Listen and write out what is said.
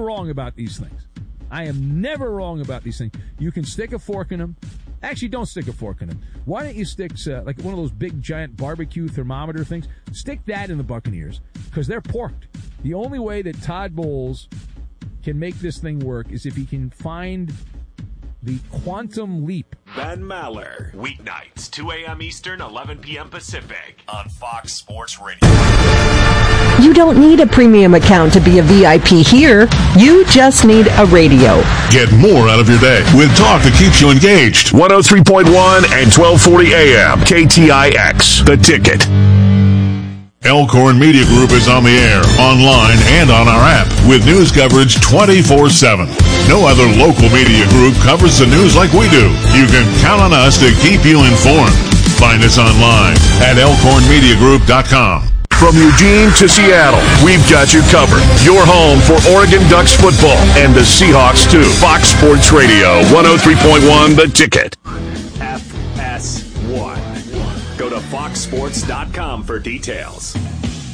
wrong about these things. I am never wrong about these things. You can stick a fork in them. Actually, don't stick a fork in them. Why don't you stick like one of those big, giant barbecue thermometer things? Stick that in the Buccaneers because they're porked. The only way that Todd Bowles can make this thing work is if he can find the quantum leap. Ben Maller. Weeknights, 2 a.m. Eastern, 11 p.m. Pacific on Fox Sports Radio. You don't need a premium account to be a VIP here. You just need a radio. Get more out of your day with talk that keeps you engaged. 103.1 and 1240 AM. KTIX. The Ticket. Elkhorn Media Group is on the air, online, and on our app with news coverage 24/7. No other local media group covers the news like we do. You can count on us to keep you informed. Find us online at elkhornmediagroup.com. From Eugene to Seattle, we've got you covered. Your home for Oregon Ducks football and the Seahawks too. Fox Sports Radio, 103.1 The Ticket. FS1. Go to foxsports.com for details.